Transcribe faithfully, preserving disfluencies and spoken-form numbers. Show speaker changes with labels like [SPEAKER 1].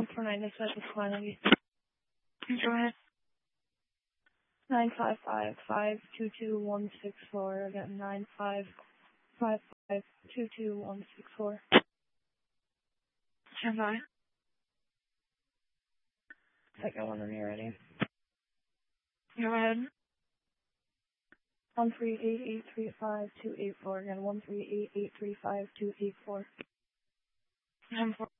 [SPEAKER 1] four nine is at the quantity.
[SPEAKER 2] Go ahead.
[SPEAKER 1] Nine five five five two two one six four. Again, nine five five five two two one six four.
[SPEAKER 2] Stand by.
[SPEAKER 1] Second one when you're ready.
[SPEAKER 2] Go ahead.
[SPEAKER 1] One three eight eight three five two eight four. Again, one three eight eight three five two eight four.
[SPEAKER 2] Ten four.